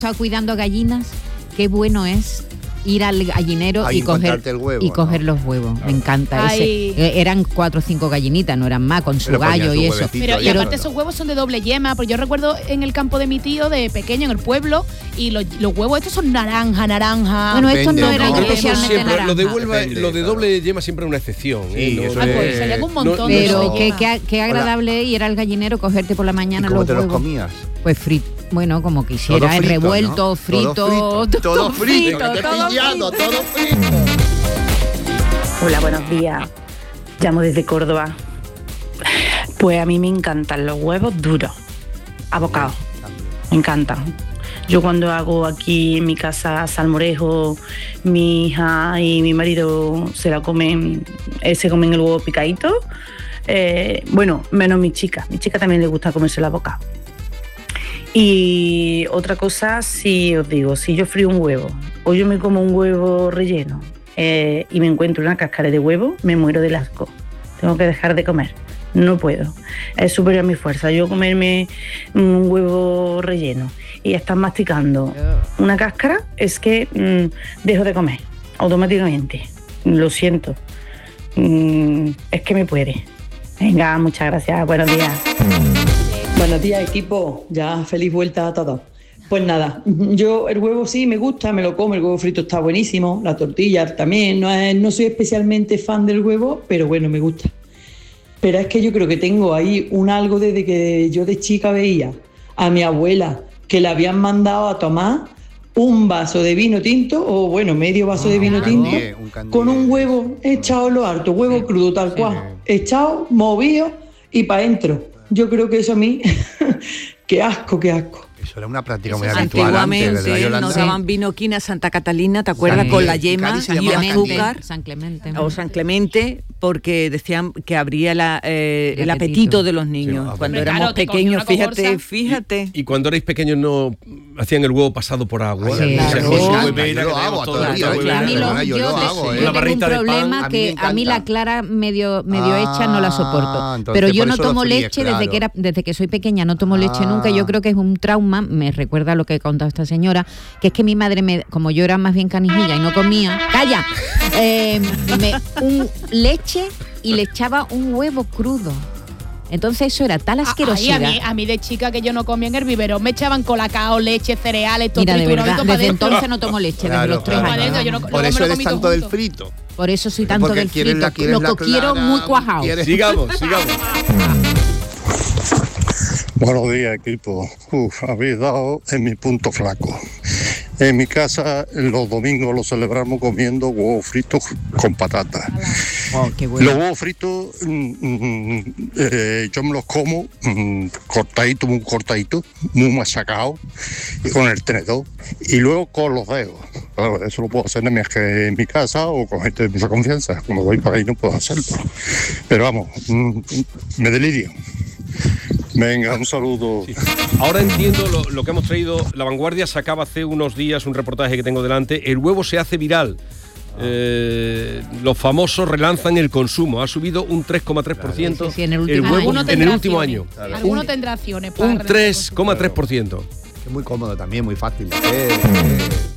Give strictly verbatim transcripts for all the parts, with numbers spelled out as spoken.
estado cuidando gallinas, qué bueno es ir al gallinero Ay, y coger el huevo, y coger ¿no? los huevos. Claro. Me encanta Ay. ese. Eh, Eran cuatro o cinco gallinitas, no eran más, con su Pero gallo ponían su y eso. huevecito Pero, y Pero- aparte esos huevos son de doble yema, porque yo recuerdo en el campo de mi tío de pequeño, en el pueblo, y los, los huevos estos son naranja, naranja. Bueno, estos Depende, no eran ¿no? Creo que son especialmente siempre, naranjas. lo de Huelva, Depende, lo de claro. doble yema siempre es una excepción. Sí, ¿eh? No- eso Ah, es- pues salían un montón no- de Pero doble qué, yema. qué, qué agradable ir al gallinero, cogerte por la ¿Y mañana cómo los te los huevos. comías? Pues frito, bueno, como quisiera, Todo frito, revuelto, ¿no? frito, Todo frito, todo frito, que te he todo pillado, frito. todo frito. Hola, buenos días. Llamo desde Córdoba. Pues a mí me encantan los huevos duros, abocados. Me encantan. Yo cuando hago aquí en mi casa salmorejo, mi hija y mi marido se la comen, eh, se comen el huevo picadito. Eh, bueno, menos mi chica. Mi chica también le gusta comerse el abocado. Y otra cosa, si os digo, si yo frío un huevo o yo me como un huevo relleno eh, y me encuentro una cáscara de huevo, me muero del asco. Tengo que dejar de comer. No puedo. Es superior a mi fuerza. Yo comerme un huevo relleno y estar masticando una cáscara, es que mmm, dejo de comer automáticamente. Lo siento. Mm, es que me puede. Venga, muchas gracias. Buenos días. Buenos días, equipo. Ya feliz vuelta a todos. Pues nada, yo el huevo sí me gusta, me lo como, el huevo frito está buenísimo, la tortilla también, no, es, no soy especialmente fan del huevo, pero bueno, me gusta. Pero es que yo creo que tengo ahí un algo desde que yo de chica veía a mi abuela que le habían mandado a tomar un vaso de vino tinto, o bueno, medio vaso de vino tinto, candié, un candié. con un huevo echado en lo alto, huevo crudo tal cual, echado, movido y para adentro. Yo creo que eso a mí, qué asco, qué asco. Eso era una práctica Eso muy es habitual antes, ¿verdad, Antiguamente Yolanda? nos daban vino quina Santa Catalina, ¿te acuerdas? San- Con la en yema Cádiz se y llamaba azúcar. San Clemente. O San Clemente, porque decían que abría la, eh, El el apetito. apetito de los niños. Sí, Cuando hombre, éramos claro, te cogí pequeños, una fíjate, cogorza. fíjate. Y cuando erais pequeños no hacían el huevo pasado por agua. Ay, Sí, O sea, claro. con su Yo huevera, lo que hago tenemos todos, todavía, la ¿eh? huevera, A mí, Pero lo, bueno, yo yo, lo te- hago, ¿eh? yo Una tengo barrita un de pan, problema a mí me que a mí la encanta. clara medio, medio Ah, hecha no la soporto. entonces Pero yo por no eso lo tomo fríes, leche claro. desde que era desde que soy pequeña, no tomo leche Ah. nunca. Yo creo que es un trauma, me recuerda a lo que ha contado esta señora, que es que mi madre, me, como yo era más bien canijilla y no comía, ¡calla! Eh, me, un leche y le echaba un huevo crudo. Entonces eso era tal Ay, asquerosidad. a, mí, a mí de chica que yo no comía en el vivero, me echaban colacao, leche, cereales, todo Mira, de triturado y verdad, todo para desde dentro. entonces no tomo leche, desde Claro, los tres claro, años. Adentro, yo no- Por luego me eso lo eres comí tanto todo del junto. frito. Por eso soy tanto Porque del quieres frito. la- quieres Lo la que quiero clara, muy cuajado. quieres- Sigamos, sigamos. Buenos días, equipo. Uf, habéis dado en mi punto flaco. En mi casa, los domingos los celebramos comiendo huevos fritos con patatas. Oh, qué bueno. Los huevos fritos, mm, mm, eh, yo me los como mm, cortaditos, muy cortaditos, muy machacados, y con el tenedor, y luego con los dedos. Claro, eso lo puedo hacer en mi, en mi casa o con gente de mucha confianza. Cuando voy para ahí no puedo hacerlo. Pero vamos, mm, me delirio. Venga, un saludo. Sí. Ahora entiendo lo, lo que hemos traído. La Vanguardia sacaba hace unos días un reportaje que tengo delante. El huevo se hace viral. Eh, los famosos relanzan el consumo. Ha subido un tres coma tres por ciento Sí, sí, sí, en el último huevo año. en el tendrá último acciones. año. Claro. Alguno Un- tendrá acciones para Un relanzar tres coma tres por ciento. Es muy cómodo también, muy fácil de hacer. eh.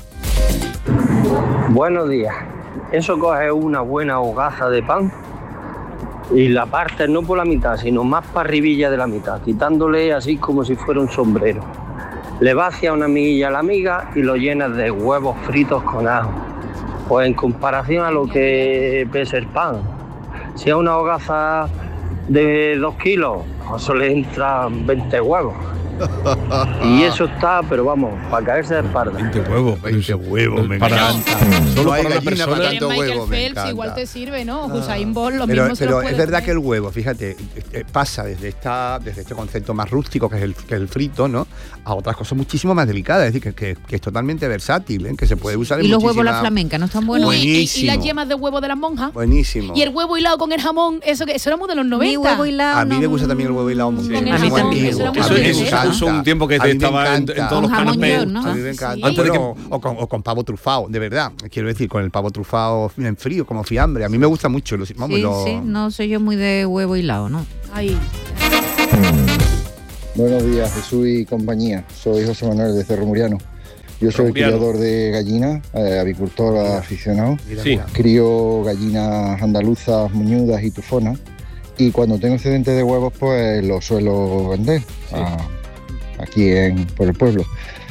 Buenos días. Eso coge una buena hogaza de pan y la partes no por la mitad, sino más para arribilla de la mitad, quitándole así como si fuera un sombrero. Le vacias una miguilla a la miga y lo llenas de huevos fritos con ajo. Pues en comparación a lo que pesa el pan, si es una hogaza de dos kilos, a eso le entran veinte huevos. Y eso está, pero vamos, para caerse de espalda. veinte huevos. veinte huevos, me para, encanta. Solo No hay para una gallina persona. para Eres tanto Michael huevo, me Phelps, encanta. igual te sirve, ¿no? Usain Bolt, lo Pero, mismo se pero lo puede es verdad comer. que el huevo, fíjate, eh, pasa desde esta desde este concepto más rústico que es el, que el frito, ¿no? A otras cosas muchísimo más delicadas, es decir, que, que, que es totalmente versátil, ¿eh? Que se puede usar en Y los huevos a la muchísimas- flamenca, ¿no están buenos? Uy, y, y buenísimo. las yemas de huevo de las monjas. Buenísimo. Y el huevo hilado con el jamón, eso que eso era muy de los noventa. Mi huevo hilado. A mí no, me gusta también el huevo hilado mucho. Con el es muy jamón, antiguo. eso era muy A Eso, mí me eso se encanta. puso un tiempo que A mí me estaba en, encanta. en todos Con los jamón canapés. york, ¿no? A mí me Sí. encanta. Antes de que- Bueno, o, con, o con pavo trufado, de verdad. Quiero decir, con el pavo trufado en frío, como fiambre. A mí me gusta mucho. Lo, vamos, Sí, lo- sí, no soy yo muy de huevo hilado, ¿no? Ay, Buenos días, Jesús y compañía. Soy José Manuel de Cerro Muriano. Yo soy Ferroviario. criador de gallinas, eh, avicultor aficionado. Mira, Sí. mira. Crío gallinas andaluzas, muñudas y tufonas. Y cuando tengo excedentes de huevos, pues los suelo vender a- aquí en, por el pueblo.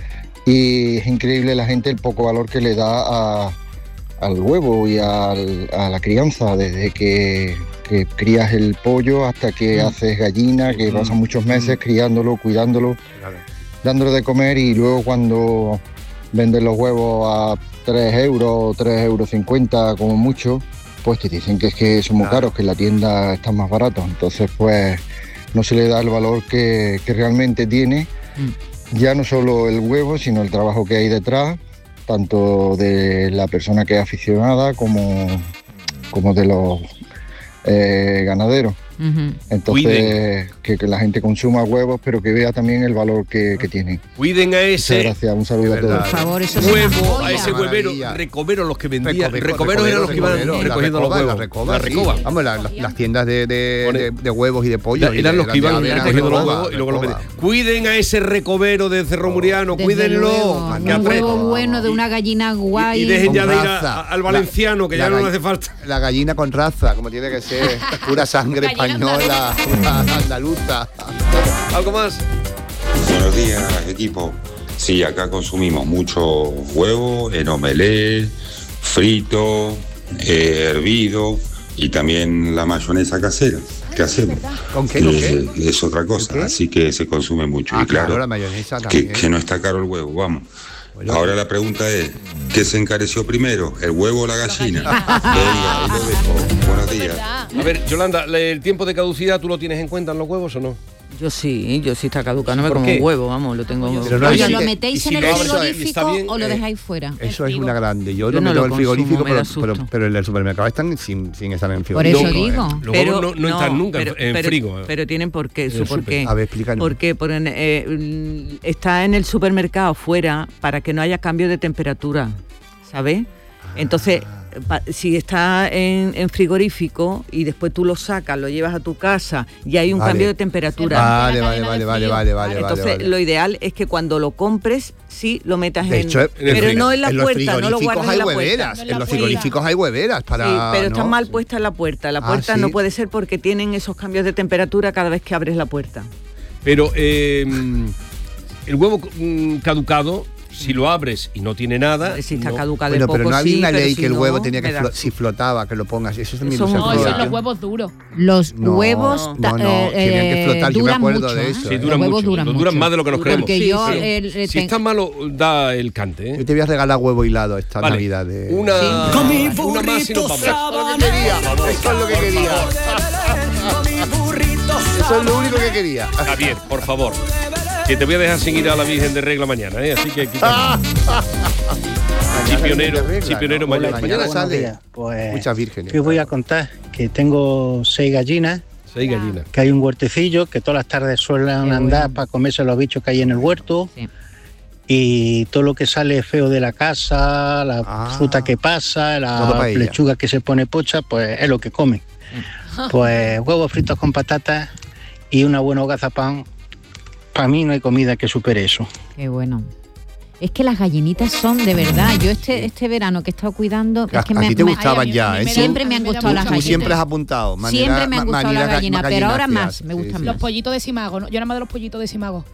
Y es increíble la gente el poco valor que le da a- al huevo y al- a la crianza, desde que, que crías el pollo hasta que Mm. haces gallina, que Mm. pasan muchos meses Mm. criándolo, cuidándolo, Claro. dándolo de comer, y luego cuando venden los huevos a tres euros, tres euros cincuenta como mucho, pues te dicen que es que son muy Claro. caros, que en la tienda están más baratos. Entonces, pues no se le da el valor que, que realmente tiene, ya no solo el huevo, sino el trabajo que hay detrás, tanto de la persona que es aficionada como, como de los eh, ganaderos. Ujú. Entonces, Cuiden. que, que la gente consuma huevos, pero que vea también el valor que, que tienen. Cuiden a Muchas ese gracias, un saludo De a todos. Por favor, eso es una huevo, joya. a ese huevero, Maravilla. recoveros los que vendían. Recoveco, Recoveros eran los que iban recoveros, recogiendo la los recoba, huevos. La recoba, La sí. recoba. Vamos, la- la- las tiendas de, de, Pone- de- de huevos y de pollo. Era- eran los que iban eran recogiendo los recoba, huevos y luego los recoba. vendían. Cuiden a ese recovero de Cerro Muriano, Desde cuídenlo. luego, que un apre- huevo bueno de una gallina guay. y, y dejen ya de ir a- raza. a- al valenciano, que La- ya la no le gall- hace falta. La gallina con raza, como tiene que ser. Pura sangre Gallina española, pura andaluza. ¿Algo más? Buenos días, equipo. Sí, acá consumimos mucho huevo en omelette, frito, eh, hervido y también la mayonesa casera que hacemos. ¿Con qué? ¿Con Eh, qué? es otra cosa, qué? así que se consume mucho. Ah, y claro, claro, la mayonesa que, también. que no está caro el huevo, vamos. Bueno. Ahora la pregunta es, ¿qué se encareció primero, el huevo o la gallina? Venga, ahí lo dejo. Buenos días. ¿Verdad? A ver, Yolanda, ¿el tiempo de caducidad tú lo tienes en cuenta en los huevos o no? Yo sí, yo sí está caducado, no me ¿Por como qué? un huevo, vamos, lo tengo. Pero no Oye, hay- ¿lo y metéis si en lo el abres, y frigorífico está bien, o lo eh, dejáis fuera? Eso es frigo. una grande. Yo, Yo lo no meto lo en el frigorífico, consumo, me da pero, pero, susto. pero en el supermercado están sin, sin estar en el Por frigorífico. eso ¿eh? digo. Los huevos no, no están nunca en- pero- en pero- frigo. eh. Pero tienen por qué, En su el por súper. qué. A ver, explícanos. Porque por en- eh, mm, está en el supermercado fuera para que no haya cambio de temperatura, ¿sabes? Entonces, pa- si está en, en frigorífico y después tú lo sacas, lo llevas a tu casa y hay un Vale. cambio de temperatura. Vale, la vale, cadena vale, de vale, frío. vale, vale, Entonces, vale, vale. lo ideal es que cuando lo compres, sí lo metas De en. hecho, en el pero frigo. no en la en los puerta, no lo frigoríficos guardes hay en la puerta. hueveras. No en En la los puerta. frigoríficos hay hueveras para. Sí, pero está ¿no? mal puesta en la puerta. La Ah, puerta ¿sí? no puede ser porque tienen esos cambios de temperatura cada vez que abres la puerta. Pero eh, el huevo mm, caducado, si lo abres y no tiene nada. Si está no- caducado de Bueno, poco, pero no había sí, una pero ley si que el no, huevo tenía que me da flo- susto. si flotaba, que lo pongas. Eso también Eso no se es No, muy esos hacía. son los huevos duros. Los No, huevos no, ta- no, eh, tienen que flotar, yo me duran acuerdo mucho, de ¿eh? eso, Sí, ¿eh? duran Los huevos mucho. duran duran mucho. más de lo que nos Porque creemos. yo Sí, sí. eh, eh, Si ten- está malo, da el cante. ¿eh? Yo te voy a regalar huevo hilado esta Vale. Navidad. De... Una, Sí. una más y nos vamos. Eso es lo que quería. Eso es lo que quería. Eso es lo único que quería. Javier, por favor. Que te voy a dejar sin ir a la Virgen de Regla mañana, ¿eh? Así que quita. Sí, pionero, sí, pionero mañana. Mañana Mañana Buenos sale. días. Pues, Muchas vírgenes. ¿qué os voy a contar? Que tengo seis gallinas, seis gallinas. que hay un huertecillo, que todas las tardes suelen Qué andar bueno. para comerse los bichos que hay en el huerto. Sí. Y todo lo que sale feo de la casa, la Ah. fruta que pasa, Todo la pa' ella. lechuga que se pone pocha, pues es lo que comen. Pues huevos fritos con patatas y una buena hogaza pan. Para mí no hay comida que supere eso. Qué bueno. Es que las gallinitas son de verdad. Yo este este verano que he estado cuidando, A, es que a me, ti te me- gustaban Ay, a mí- ya, a mí ¿eh? me da- siempre me a han mí me da gustado mucha las Tú gallinas. siempre has apuntado. Manera, Siempre me han ma- gustado manera las gallinas, ga- pero ahora gallináceas. más, me gustan sí. Los pollitos de Simago, ¿no? Yo era más de los pollitos de Simago.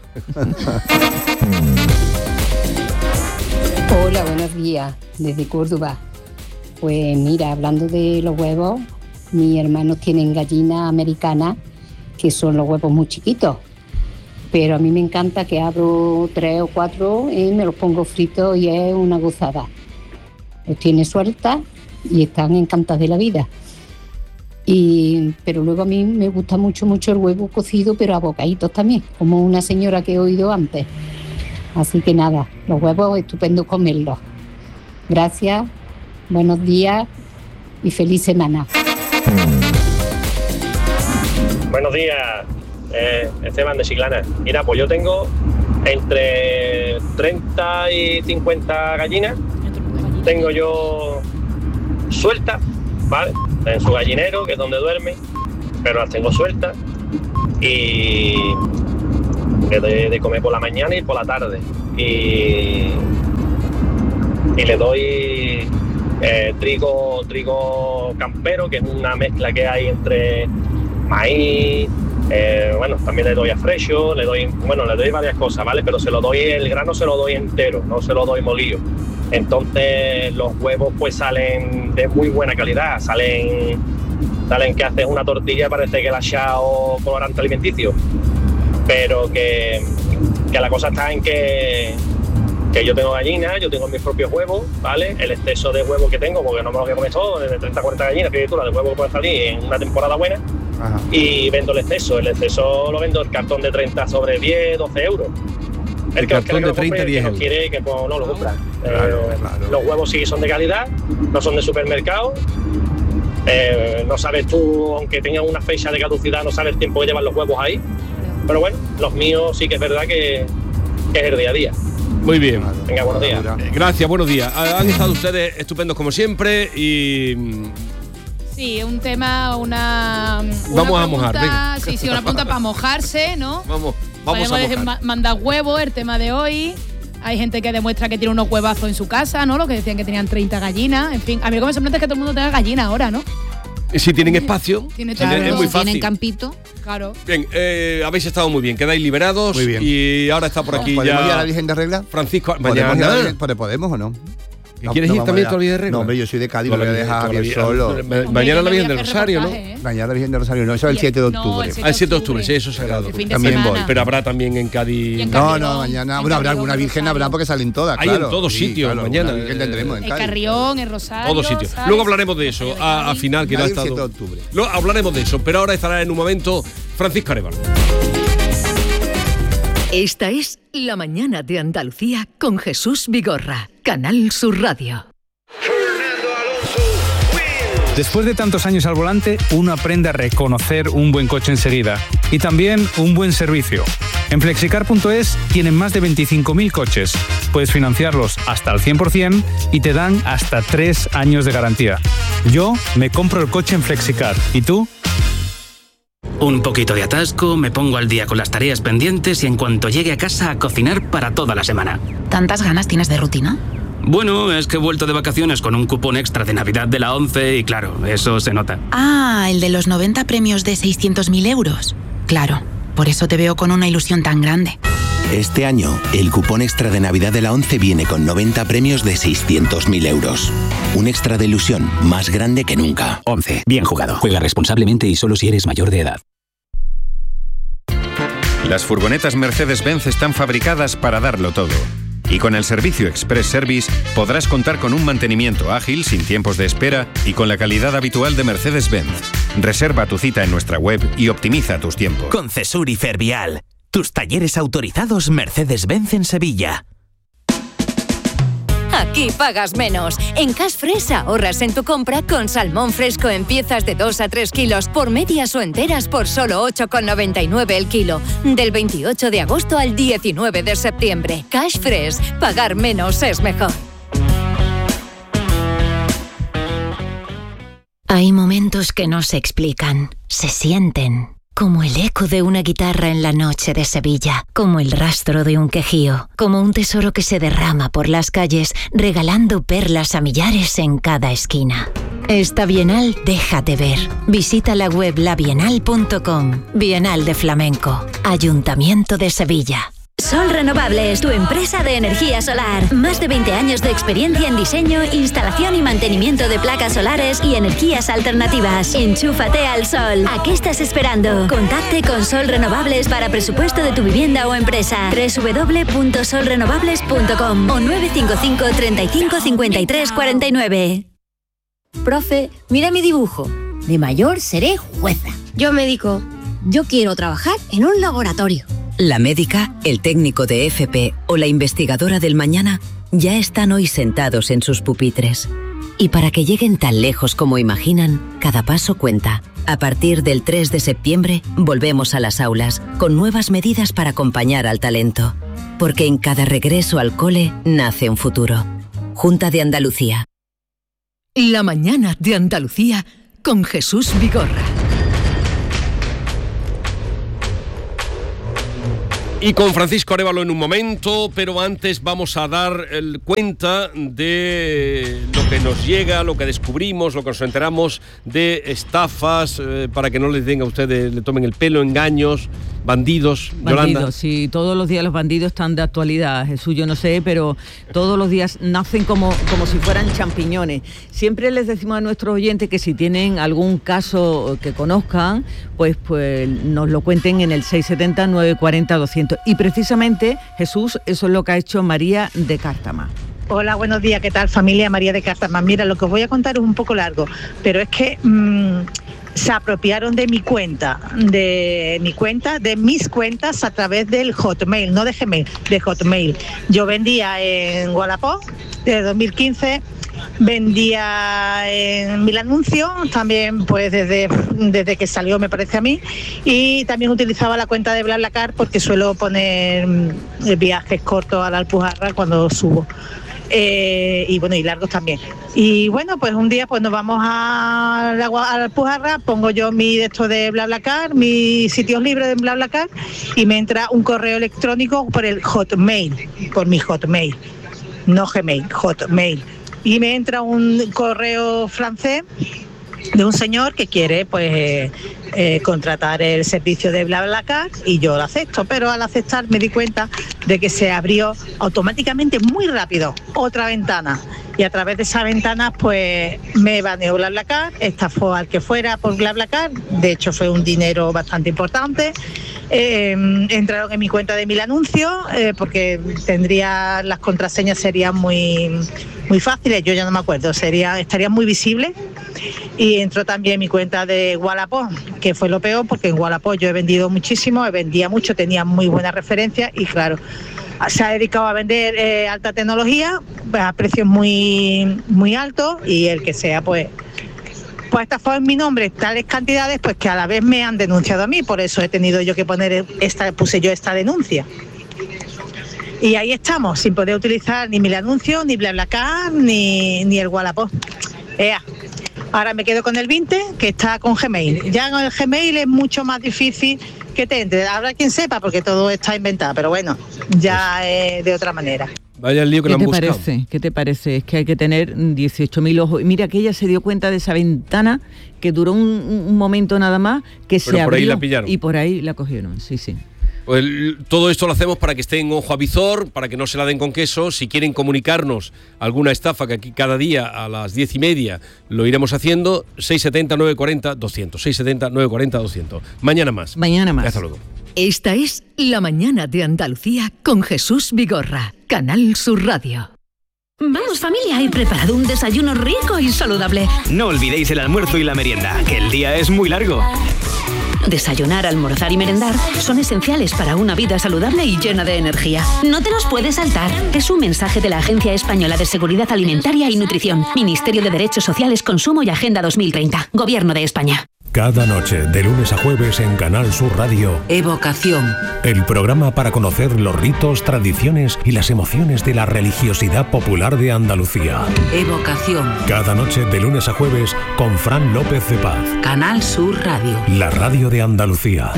Hola, buenos días, desde Córdoba. Pues mira, hablando de los huevos, mis hermanos tienen gallinas americanas, que son los huevos muy chiquitos. Pero a mí me encanta que abro tres o cuatro y me los pongo fritos y es una gozada. Los tiene sueltas y están encantadas de la vida. Y, pero luego a mí me gusta mucho, mucho el huevo cocido, pero a bocaditos también, como una señora que he oído antes. Así que nada, los huevos estupendo comerlos. Gracias, buenos días y feliz semana. Buenos días, eh, Esteban de Chiclana. Mira, pues yo tengo entre treinta y cincuenta gallinas. Tengo yo sueltas, ¿vale? En su gallinero, que es donde duermen, pero las tengo sueltas. Y de, de comer por la mañana y por la tarde. Y y le doy eh, trigo, trigo campero, que es una mezcla que hay entre maíz, eh, bueno, también le doy a fresco, le doy, bueno, le doy varias cosas, ¿vale? Pero se lo doy, el grano se lo doy entero, no se lo doy molido. Entonces los huevos pues salen de muy buena calidad, salen, salen que haces una tortilla, parece que la has echado colorante alimenticio, pero que, que la cosa está en que, que yo tengo gallinas, yo tengo mis propios huevos, ¿vale? El exceso de huevos que tengo, porque no me lo voy a comer todo, de treinta a cuarenta gallinas, que tú la de huevo que puede salir en una temporada buena. Ajá. Y vendo el exceso, el exceso lo vendo el cartón de treinta sobre diez, doce euros. El, el que, cartón que de treinta, diez euros. El que no quiere, que pues, no lo compra. Claro, eh, claro. Los huevos sí son de calidad, no son de supermercado. Eh, no sabes tú, aunque tengan una fecha de caducidad, no sabes el tiempo que llevan los huevos ahí. Pero bueno, los míos sí que es verdad que, que es el día a día. Muy bien. Venga, buenos días. Gracias, buenos días. Han estado ustedes estupendos como siempre y... Sí, un tema, una... una vamos pregunta, a mojar, venga. Sí, sí, una pregunta para mojarse, ¿no? Vamos, vamos Podemos a mojar. Mandar huevos, el tema de hoy. Hay gente que demuestra que tiene unos huevazos en su casa, ¿no? Lo que decían que tenían treinta gallinas. En fin, a mí lo que me sorprende es que todo el mundo tenga gallinas ahora, ¿no? Si tienen espacio, Tiene claro, es muy fácil. Tienen campito. Claro. Bien, eh, habéis estado muy bien, quedáis liberados. Muy bien. Y ahora está por aquí ¿Podemos ya... ir a la Virgen de Regla? Francisco, ¿Podemos, mañana. ir a la, ¿Podemos o no? No, ¿Quieres no ir también a la Virgen de Regla? No, hombre, yo soy de Cádiz, no voy a dejar a Javier solo. Mañana la Virgen del Rosario, ¿no? Mañana la Virgen del Rosario, no, eso es el siete de octubre. Ah, el siete de octubre, sí, eso es sagrado. También voy. Pero habrá también en Cádiz. No, no, mañana. Bueno, habrá alguna Virgen, habrá porque salen todas. Hay en todos sitios mañana. Virgen tendremos en El Cádiz. Carrión, el Rosario. Todos sitios. Luego hablaremos de eso a, a final, que no ha estado. siete de octubre. Luego hablaremos de eso, pero ahora estará en un momento Francisco Arevalo. Esta es La Mañana de Andalucía con Jesús Vigorra, Canal Sur Radio. Después de tantos años al volante, uno aprende a reconocer un buen coche enseguida y también un buen servicio. En flexicar punto es tienen más de veinticinco mil coches. Puedes financiarlos hasta al cien por ciento y te dan hasta tres años de garantía. Yo me compro el coche en Flexicar. ¿Y tú? Un poquito de atasco, me pongo al día con las tareas pendientes y en cuanto llegue a casa a cocinar para toda la semana. ¿Tantas ganas tienes de rutina? Bueno, es que he vuelto de vacaciones con un cupón extra de Navidad de la ONCE y claro, eso se nota. Ah, el de los noventa premios de seiscientos mil euros. Claro, por eso te veo con una ilusión tan grande. Este año, el cupón extra de Navidad de la ONCE viene con noventa premios de seiscientos mil euros. Un extra de ilusión más grande que nunca. ONCE, bien jugado. Juega responsablemente y solo si eres mayor de edad. Las furgonetas Mercedes-Benz están fabricadas para darlo todo. Y con el servicio Express Service podrás contar con un mantenimiento ágil, sin tiempos de espera y con la calidad habitual de Mercedes-Benz. Reserva tu cita en nuestra web y optimiza tus tiempos. Con Cesur y Fervial, tus talleres autorizados Mercedes-Benz en Sevilla. Aquí pagas menos. En Cash Fresh ahorras en tu compra con salmón fresco en piezas de dos a tres kilos por medias o enteras por solo ocho con noventa y nueve el kilo. Del veintiocho de agosto al diecinueve de septiembre. Cash Fresh. Pagar menos es mejor. Hay momentos que no se explican, se sienten. Como el eco de una guitarra en la noche de Sevilla, como el rastro de un quejío, como un tesoro que se derrama por las calles, regalando perlas a millares en cada esquina. Esta Bienal déjate ver. Visita la web la bienal punto com. Bienal de Flamenco. Ayuntamiento de Sevilla. Sol Renovables, tu empresa de energía solar. Más de veinte años de experiencia en diseño, instalación y mantenimiento de placas solares y energías alternativas. Enchúfate al sol. ¿A qué estás esperando? Contacte con Sol Renovables para presupuesto de tu vivienda o empresa. doble u doble u doble u punto sol renovables punto com o nueve cinco cinco, treinta y cinco, cincuenta y tres, cuarenta y nueve. Profe, mira mi dibujo. De mayor seré jueza. Yo médico. Yo quiero trabajar en un laboratorio. La médica, el técnico de F P o la investigadora del mañana ya están hoy sentados en sus pupitres. Y para que lleguen tan lejos como imaginan, cada paso cuenta. A partir del tres de septiembre, volvemos a las aulas, con nuevas medidas para acompañar al talento. Porque en cada regreso al cole nace un futuro. Junta de Andalucía. La Mañana de Andalucía con Jesús Vigorra. Y con Francisco Arévalo en un momento, pero antes vamos a dar el cuenta de lo que nos llega, lo que descubrimos, lo que nos enteramos de estafas, eh, para que no les den a ustedes, le tomen el pelo, engaños, bandidos. Bandidos, Yolanda. sí, todos los días los bandidos están de actualidad, Jesús, yo no sé, pero todos los días nacen como, como si fueran champiñones. Siempre les decimos a nuestros oyentes que si tienen algún caso que conozcan, pues, pues nos lo cuenten en el seis siete cero, nueve cuatro cero, doscientos. Y precisamente, Jesús, eso es lo que ha hecho María de Cártama. Hola, buenos días, ¿qué tal, familia? María de Cártama. Mira, lo que os voy a contar es un poco largo, pero es que mmm, se apropiaron de mi cuenta, de mi cuenta, de mis cuentas a través del Hotmail, no de Gmail, de Hotmail. Yo vendía en Wallapop desde dos mil quince, vendía en Mil Anuncios, también pues desde, desde que salió, me parece a mí, y también utilizaba la cuenta de BlaBlaCar porque suelo poner viajes cortos a la Alpujarra cuando subo. Eh, y bueno, y largos también. Y bueno, pues un día pues nos vamos a la, a la Alpujarra, pongo yo mi de esto de BlaBlaCar, mis sitios libres de BlaBlaCar, y me entra un correo electrónico por el Hotmail, por mi Hotmail, no Gmail, Hotmail. Y me entra un correo francés de un señor que quiere pues eh, eh, contratar el servicio de BlaBlaCar, y yo lo acepto, pero al aceptar me di cuenta de que se abrió automáticamente muy rápido otra ventana, y a través de esa ventana pues me baneó BlaBlaCar, estafó al que fuera por BlaBlaCar, de hecho fue un dinero bastante importante. Eh, entraron en mi cuenta de Mil Anuncios, eh, porque tendría, las contraseñas serían muy muy fáciles, yo ya no me acuerdo, sería, estarían muy visibles. Y entró también en mi cuenta de Wallapop, que fue lo peor, porque en Wallapop yo he vendido muchísimo, he vendía mucho, tenía muy buenas referencias, y claro, se ha dedicado a vender eh, alta tecnología a precios muy muy altos, y el que sea pues pues estafó en mi nombre tales cantidades, pues que a la vez me han denunciado a mí, por eso he tenido yo que poner esta, puse yo esta denuncia. Y ahí estamos, sin poder utilizar ni Mil Anuncios, ni BlaBlaCar, ni, ni el Wallapop. Ea. Ahora me quedo con el veinte, que está con Gmail. Ya con el Gmail es mucho más difícil que te entre. Habrá quien sepa, porque todo está inventado, pero bueno, ya es de otra manera. Vaya el lío que ¿Qué le han te buscado. parece? ¿Qué te parece? Es que hay que tener dieciocho mil ojos. Y mira que ella se dio cuenta de esa ventana que duró un, un momento nada más, que Pero se por ahí abrió la pillaron. y por ahí la cogieron. Sí, sí. Pues todo esto lo hacemos para que estén ojo a visor, para que no se la den con queso. Si quieren comunicarnos alguna estafa, que aquí cada día a las diez y media lo iremos haciendo, seis siete cero, nueve cuatro cero, doscientos. seis siete cero, nueve cuatro cero, doscientos. Mañana más. Mañana más. Hasta luego. Esta es La Mañana de Andalucía con Jesús Vigorra, Canal Sur Radio. Vamos familia, he preparado un desayuno rico y saludable. No olvidéis el almuerzo y la merienda, que el día es muy largo. Desayunar, almorzar y merendar son esenciales para una vida saludable y llena de energía. No te los puedes saltar. Es un mensaje de la Agencia Española de Seguridad Alimentaria y Nutrición, Ministerio de Derechos Sociales, Consumo y Agenda dos mil treinta, Gobierno de España. Cada noche, de lunes a jueves en Canal Sur Radio. Evocación. El programa para conocer los ritos, tradiciones y las emociones de la religiosidad popular de Andalucía. Evocación. Cada noche, de lunes a jueves, con Fran López de Paz. Canal Sur Radio. La radio de Andalucía.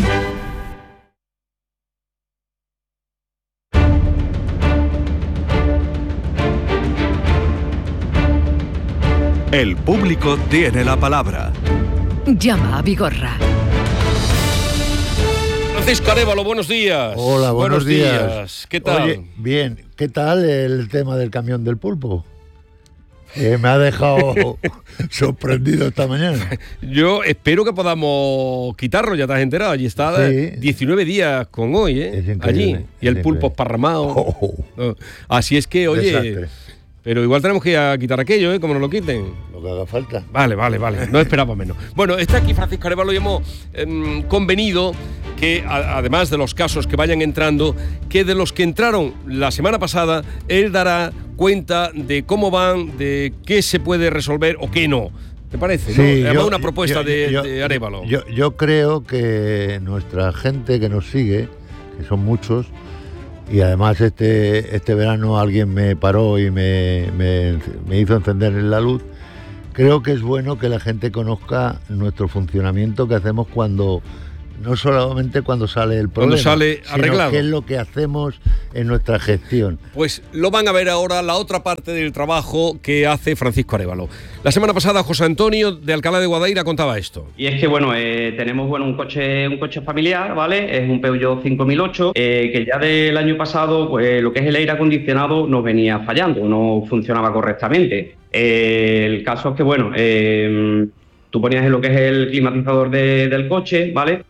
El público tiene la palabra. Llama a Vigorra. Francisco Arévalo, buenos días. Hola, buenos, buenos días. días. ¿Qué tal? Oye, bien, ¿qué tal el tema del camión del pulpo? Eh, me ha dejado sorprendido esta mañana. Yo espero que podamos quitarlo, ya te has enterado. Allí está sí. diecinueve días con hoy, ¿eh? Allí. Y el pulpo esparramado. Oh. No. Así es que, oye... Desastre. Pero igual tenemos que ir a quitar aquello, ¿eh? Como nos lo quiten. Lo que haga falta. Vale, vale, vale. No esperaba menos. Bueno, está aquí Francisco Arévalo y hemos eh, convenido que, a, además de los casos que vayan entrando, que de los que entraron la semana pasada, él dará cuenta de cómo van, de qué se puede resolver o qué no. ¿Te parece? Sí, ¿no? Además, yo, una propuesta yo, de, yo, de Arévalo. Yo, yo creo que nuestra gente que nos sigue, que son muchos, y además este, este verano alguien me paró y me, me, me hizo encender la luz. Creo que es bueno que la gente conozca nuestro funcionamiento que hacemos cuando no solamente cuando sale el problema, cuando sale arreglado, sino qué es lo que hacemos en nuestra gestión. Pues lo van a ver ahora la otra parte del trabajo que hace Francisco Arévalo. La semana pasada José Antonio de Alcalá de Guadaira contaba esto. Y es que bueno, eh, tenemos bueno un coche un coche familiar, ¿vale? Es un Peugeot cinco mil ocho, eh, que ya del año pasado pues lo que es el aire acondicionado nos venía fallando, no funcionaba correctamente. Eh, el caso es que bueno, eh, tú ponías en lo que es el climatizador de, del coche, ¿vale?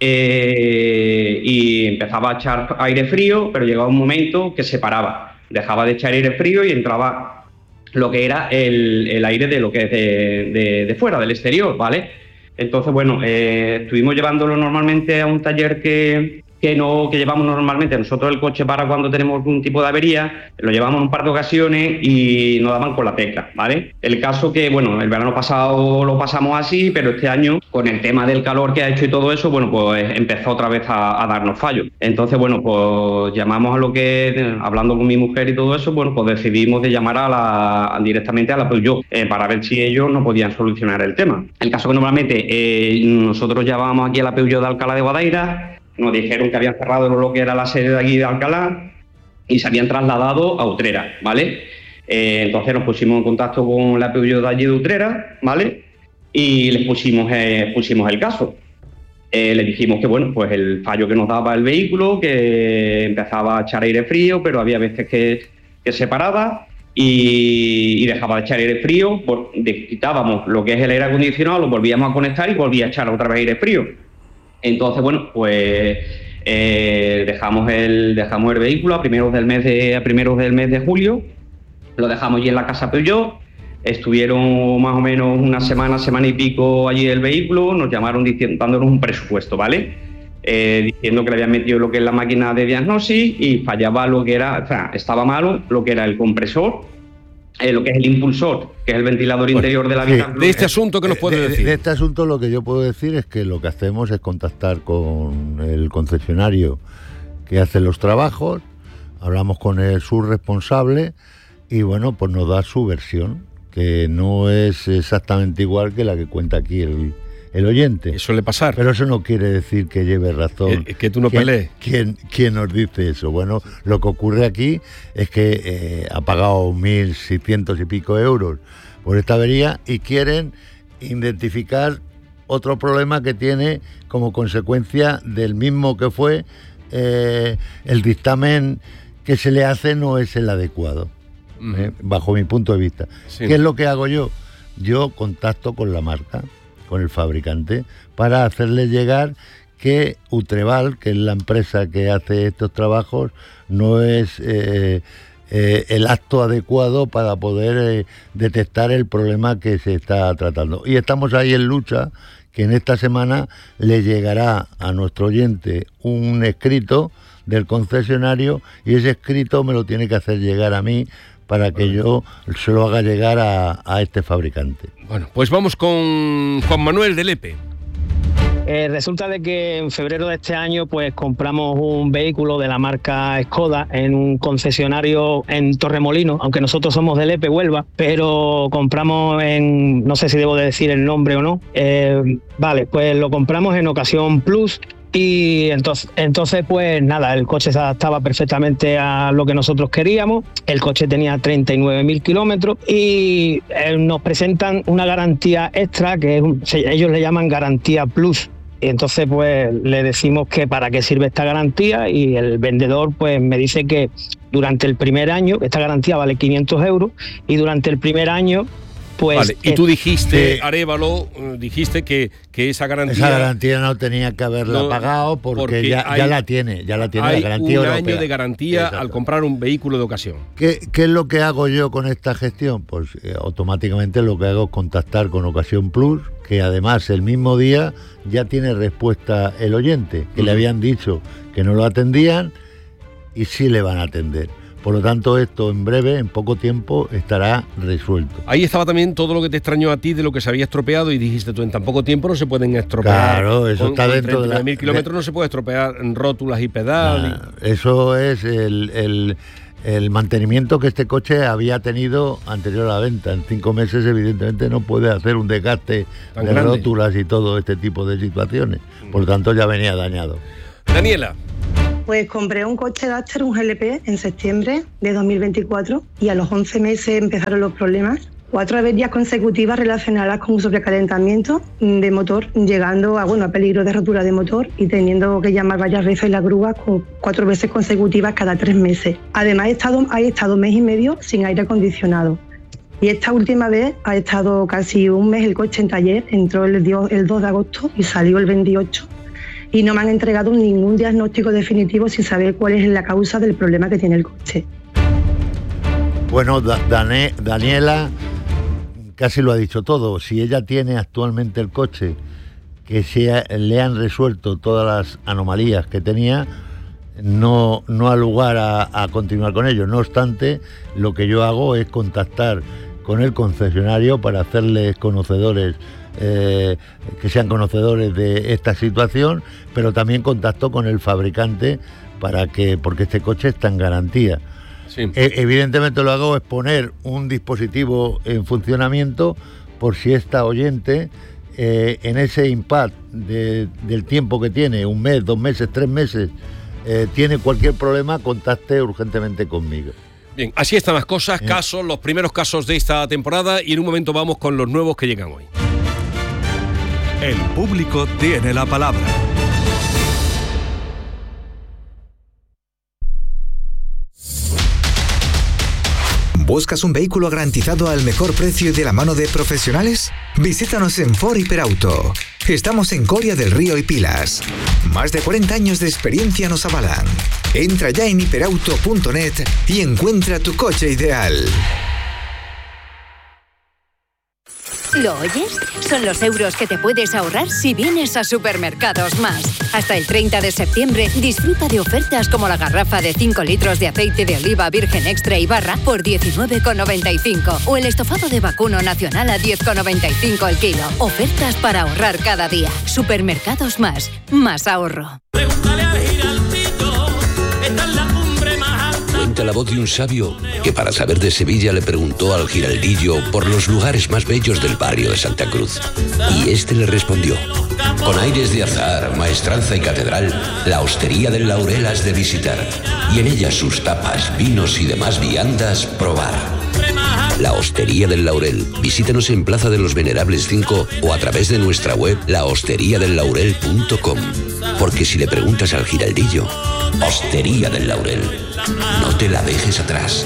Eh, y empezaba a echar aire frío, pero llegaba un momento que se paraba. Dejaba de echar aire frío y entraba lo que era el, el aire de lo que es de, de, de fuera, del exterior, ¿vale? Entonces, bueno, eh, estuvimos llevándolo normalmente a un taller que... que no que llevamos normalmente nosotros el coche para cuando tenemos algún tipo de avería, lo llevamos un par de ocasiones y nos daban con la tecla, ¿vale? El caso que, bueno, el verano pasado lo pasamos así, pero este año, con el tema del calor que ha hecho y todo eso, bueno, pues empezó otra vez a, a darnos fallos. Entonces, bueno, pues llamamos a lo que, hablando con mi mujer y todo eso, bueno, pues decidimos de llamar a la, directamente a la Peugeot, eh, para ver si ellos no podían solucionar el tema. El caso que normalmente eh, nosotros llamábamos aquí a la Peugeot de Alcalá de Guadaira. Nos dijeron que habían cerrado lo que era la sede de aquí de Alcalá y se habían trasladado a Utrera, ¿vale? Eh, entonces nos pusimos en contacto con la Peugeot de allí de Utrera, ¿vale? Y les pusimos, eh, pusimos el caso. Eh, le dijimos que, bueno, pues el fallo que nos daba el vehículo, que empezaba a echar aire frío, pero había veces que, que se paraba y, y dejaba de echar aire frío, pues, quitábamos lo que es el aire acondicionado, lo volvíamos a conectar y volvía a echar otra vez aire frío. Entonces, bueno, pues eh, dejamos el dejamos el vehículo a primeros del mes de a primeros del mes de julio, lo dejamos allí en la casa Peugeot, estuvieron más o menos una semana, semana y pico allí el vehículo, nos llamaron diciendo, dándonos un presupuesto, ¿vale? Eh, diciendo que le habían metido lo que es la máquina de diagnosis y fallaba lo que era, o sea, estaba malo lo que era el compresor, Eh, lo que es el impulsor, que es el ventilador bueno, interior de la habitación. De este asunto, ¿qué nos puede de, decir? De este asunto lo que yo puedo decir es que lo que hacemos es contactar con el concesionario que hace los trabajos, hablamos con el subresponsable y bueno, pues nos da su versión, que no es exactamente igual que la que cuenta aquí el, el oyente. Eso suele pasar. Pero eso no quiere decir que lleve razón. Que, que tú no ¿Quién, pelees. ¿quién, ¿Quién nos dice eso? Bueno, lo que ocurre aquí es que eh, ha pagado mil seiscientos y pico euros por esta avería y quieren identificar otro problema que tiene como consecuencia del mismo que fue eh, el dictamen que se le hace no es el adecuado, uh-huh. eh, bajo mi punto de vista. Sí. ¿Qué es lo que hago yo? Yo contacto con la marca, con el fabricante, para hacerle llegar que Utreval, que es la empresa que hace estos trabajos, no es eh, eh, el acto adecuado para poder eh, detectar el problema que se está tratando. Y estamos ahí en lucha, que en esta semana le llegará a nuestro oyente un escrito del concesionario y ese escrito me lo tiene que hacer llegar a mí para que yo se lo haga llegar a, a este fabricante. Bueno, pues vamos con Juan Manuel de Lepe. Eh, resulta de que en febrero de este año pues compramos un vehículo de la marca Skoda en un concesionario en Torremolinos, aunque nosotros somos de Lepe, Huelva, pero compramos en, no sé si debo de decir el nombre o no, eh, vale, pues lo compramos en Ocasión Plus. Y entonces, entonces, pues nada, el coche se adaptaba perfectamente a lo que nosotros queríamos. El coche tenía treinta y nueve mil kilómetros y eh, nos presentan una garantía extra que es un, se, ellos le llaman garantía plus. Y entonces, pues le decimos que para qué sirve esta garantía y el vendedor, pues me dice que durante el primer año, esta garantía vale quinientos euros y durante el primer año pues... Vale, y tú dijiste, sí. Arévalo, dijiste que, que esa garantía... Esa garantía no tenía que haberla no, pagado porque, porque ya, hay, ya la tiene, ya la tiene hay la garantía un europea. Año de garantía al comprar un vehículo de ocasión. ¿Qué, ¿Qué es lo que hago yo con esta gestión? Pues eh, automáticamente lo que hago es contactar con Ocasión Plus, que además el mismo día ya tiene respuesta el oyente, que uh-huh. le habían dicho que no lo atendían y sí le van a atender. Por lo tanto, esto en breve, en poco tiempo, estará resuelto. Ahí estaba también todo lo que te extrañó a ti de lo que se había estropeado y dijiste tú, en tan poco tiempo no se pueden estropear. Claro, eso con, está con dentro de la... mil kilómetros de... no se puede estropear en rótulas y pedal. Nah, y... Eso es el, el, el mantenimiento que este coche había tenido anterior a la venta. En cinco meses, evidentemente, no puede hacer un desgaste Tan de grande. rótulas y todo este tipo de situaciones. Por lo tanto, ya venía dañado. Daniela. Pues compré un coche Duster, un G L P, en septiembre de dos mil veinticuatro y a los once meses empezaron los problemas. Cuatro averías consecutivas relacionadas con un sobrecalentamiento de motor, llegando a, bueno, a peligro de rotura de motor y teniendo que llamar varias veces la grúa con cuatro veces consecutivas cada tres meses. Además, he estado, he estado mes y medio sin aire acondicionado. Y esta última vez ha estado casi un mes el coche en taller, entró el, el dos de agosto y salió el veintiocho. Y no me han entregado ningún diagnóstico definitivo sin saber cuál es la causa del problema que tiene el coche. Bueno, da, Dane, Daniela casi lo ha dicho todo. Si ella tiene actualmente el coche que se ha, le han resuelto todas las anomalías que tenía, no, no ha lugar a, a continuar con ello. No obstante, lo que yo hago es contactar con el concesionario para hacerles conocedores, eh, que sean conocedores de esta situación, pero también contacto con el fabricante para que, porque este coche está en garantía. Sí. E- evidentemente lo hago es poner un dispositivo en funcionamiento por si esta oyente eh, en ese impasse de, del tiempo que tiene, un mes, dos meses, tres meses, eh, tiene cualquier problema, contacte urgentemente conmigo. Bien, así están las cosas, Bien. casos, los primeros casos de esta temporada y en un momento vamos con los nuevos que llegan hoy. El público tiene la palabra. ¿Buscas un vehículo garantizado al mejor precio y de la mano de profesionales? Visítanos en Ford Hiperauto. Estamos en Coria del Río y Pilas. Más de cuarenta años de experiencia nos avalan. Entra ya en hiperauto punto net y encuentra tu coche ideal. ¿Lo oyes? Son los euros que te puedes ahorrar si vienes a Supermercados Más. Hasta el treinta de septiembre disfruta de ofertas como la garrafa de cinco litros de aceite de oliva virgen extra y barra por diecinueve con noventa y cinco o el estofado de vacuno nacional a diez con noventa y cinco el kilo. Ofertas para ahorrar cada día. Supermercados Más. Más ahorro. Cuenta la voz de un sabio que para saber de Sevilla le preguntó al giraldillo por los lugares más bellos del barrio de Santa Cruz. Y este le respondió: con aires de azar, maestranza y catedral, la hostería del Laurel has de visitar, y en ella sus tapas, vinos y demás viandas probar. La Hostería del Laurel. Visítanos en Plaza de los Venerables cinco o a través de nuestra web la hostería del laurel punto com. Porque si le preguntas al giraldillo, Hostería del Laurel, no te la dejes atrás.